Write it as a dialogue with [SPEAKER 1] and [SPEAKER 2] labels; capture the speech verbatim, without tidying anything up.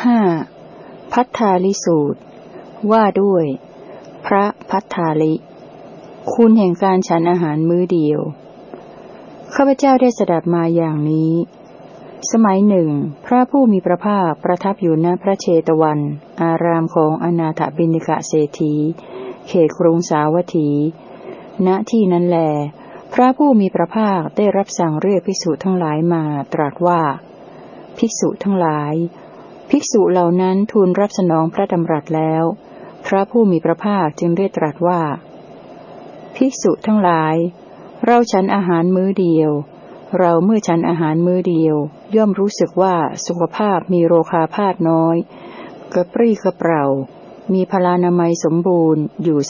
[SPEAKER 1] ห้าภัทธาลิสูตรว่าด้วยพระภัทธาลิคุณแห่งการฉันอาหารมื้อเดียวข้าพเจ้าได้สดับมาอย่างนี้สมัยหนึ่งพระผู้มีพระภาคประทับอยู่ณพระเชตวันอารามของอนาถบิณฑิกเศรษฐีเขตกรุงสาวัตถีณที่นั้นแลพระผู้มีพระภาคได้รับสั่งเรียกภิกษุทั้งหลายมาตรัสว่าภิกษุทั้งหลายภิกษุเหล่านั้นทูลรับสนองพระดำรัสแล้วพระผู้มีพระภาคจึงได้ตรัสว่าภิกษุทั้งหลายเราฉันอาหารมื้อเดียวเราเมื่อฉันอาหารมื้อเดียวย่อมรู้สึกว่าสุขภาพมีโรคาพาธน้อยกระปรี้กระเปร่ามีพลานามัยสมบูรณ์อยู่